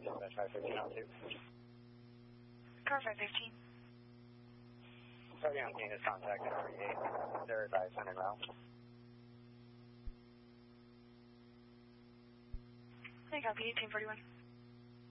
dispatch 515 on 2. Car 515. Starting on scene is contact at 38. There is ice on en route. I copy 1841.